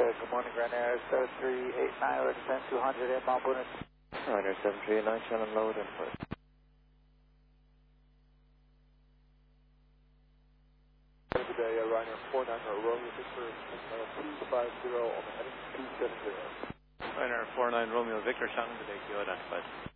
good morning, Grand Air 7389, or descend 200 inbound Buenos. Ryanair 7389, Shannon load input. Today, Ryanair 49 Romeo Victor, 250 on the heading 270. Ryanair 49 Romeo Victor, Shannon today, Kyoto,